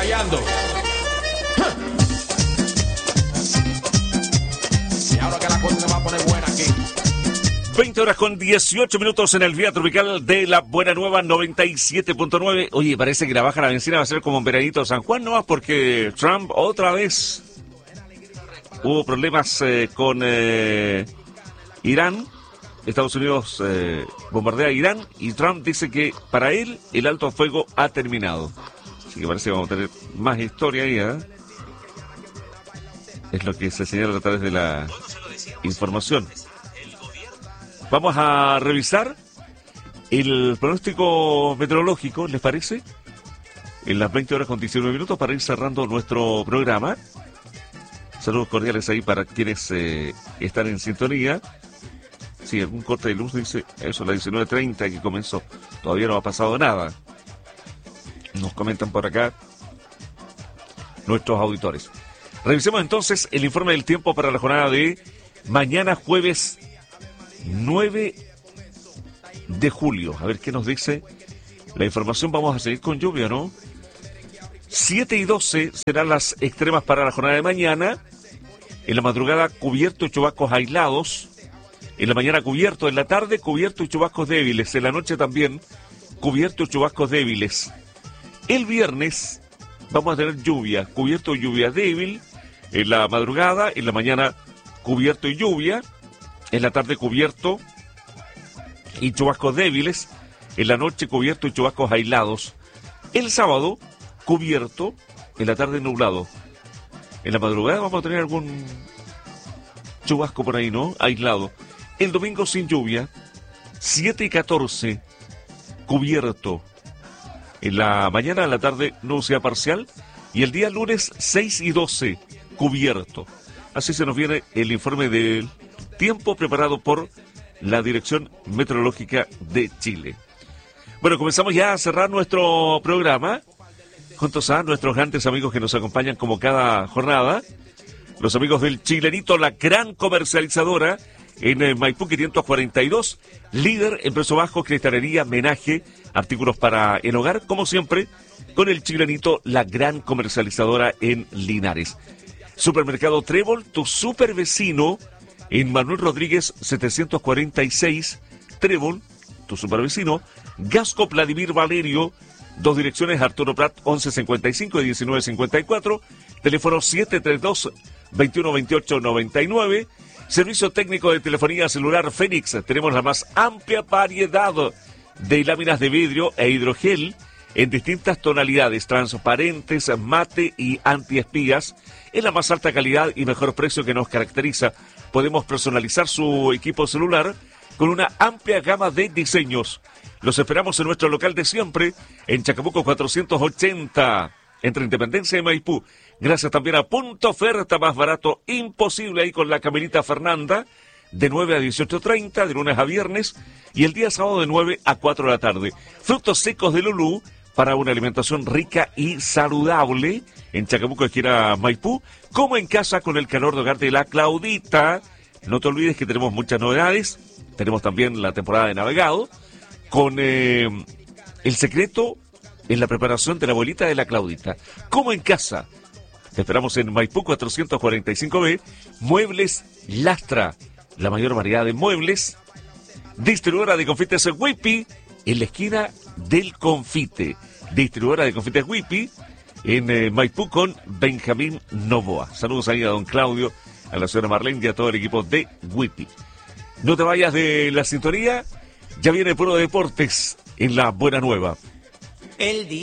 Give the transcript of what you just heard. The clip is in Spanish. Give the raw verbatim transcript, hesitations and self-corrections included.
ensayando. Y ahora que la cosa se va a poner buena aquí. veinte horas con dieciocho minutos en el Vía Tropical de la Buena Nueva noventa y siete punto nueve. Oye, parece que la baja la benzina va a ser como en veranito San Juan, ¿no? Porque Trump otra vez hubo problemas eh, con eh, Irán. Estados Unidos eh, bombardea a Irán y Trump dice que para él el alto fuego ha terminado. Así que parece que vamos a tener más historia ahí, ¿eh? Es lo que se señala a través de la información. Vamos a revisar el pronóstico meteorológico, ¿les parece? En las veinte horas con diecinueve minutos para ir cerrando nuestro programa. Saludos cordiales ahí para quienes eh, están en sintonía. Sí, algún corte de luz dice, eso a las diecinueve treinta que comenzó. Todavía no ha pasado nada. Nos comentan por acá nuestros auditores. Revisemos entonces el informe del tiempo para la jornada de mañana jueves nueve de julio. A ver qué nos dice la información. Vamos a seguir con lluvia, ¿no? siete y doce serán las extremas para la jornada de mañana. En la madrugada cubierto y chubascos aislados. En la mañana cubierto, en la tarde cubierto y chubascos débiles. En la noche también cubierto y chubascos débiles. El viernes vamos a tener lluvia, cubierto y lluvia débil. En la madrugada, en la mañana cubierto y lluvia. En la tarde cubierto y chubascos débiles. En la noche cubierto y chubascos aislados. El sábado cubierto, en la tarde nublado. En la madrugada vamos a tener algún chubasco por ahí, ¿no? Aislado. El domingo sin lluvia, siete y catorce, cubierto. En la mañana, en la tarde, nubosidad parcial. Y el día lunes, seis y doce, cubierto. Así se nos viene el informe del tiempo preparado por la Dirección Meteorológica de Chile. Bueno, comenzamos ya a cerrar nuestro programa, juntos a nuestros grandes amigos que nos acompañan como cada jornada. Los amigos del Chilenito, la gran comercializadora en eh, Maipú quinientos cuarenta y dos, líder en precio bajo, cristalería, menaje, artículos para el hogar, como siempre, con el Chilenito, la gran comercializadora en Linares. Supermercado Trébol, tu super vecino, en Manuel Rodríguez setecientos cuarenta y seis, Trébol, tu super vecino. Gasco Vladimir Valerio, dos direcciones, Arturo Prat, once cincuenta y cinco y diecinueve cincuenta y cuatro, teléfono siete tres dos, veintiuno veintiocho noventa y nueve. Servicio técnico de telefonía celular Fénix. Tenemos la más amplia variedad de láminas de vidrio e hidrogel en distintas tonalidades, transparentes, mate y antiespías, en la más alta calidad y mejor precio que nos caracteriza. Podemos personalizar su equipo celular con una amplia gama de diseños. Los esperamos en nuestro local de siempre, en Chacabuco cuatrocientos ochenta, entre Independencia y Maipú. Gracias también a Punto Oferta, más barato imposible, ahí con la Camerita Fernanda, de nueve a dieciocho treinta, de lunes a viernes, y el día sábado de nueve a cuatro de la tarde. Frutos secos de Lulú, para una alimentación rica y saludable, en Chacabuco, esquina Maipú, como en casa con el calor de hogar de la Claudita. No te olvides que tenemos muchas novedades, tenemos también la temporada de navegado, con eh, el secreto en la preparación de la abuelita de la Claudita, como en casa. Te esperamos en Maipú cuatrocientos cuarenta y cinco B, Muebles Lastra, la mayor variedad de muebles, distribuidora de confites Whippy, en la esquina del Confite, distribuidora de confites Whippy, en eh, Maipú con Benjamín Novoa. Saludos ahí a don Claudio, a la señora Marlene y a todo el equipo de Whippy. No te vayas de la sintonía, ya viene Puro Deportes en la Buena Nueva. El día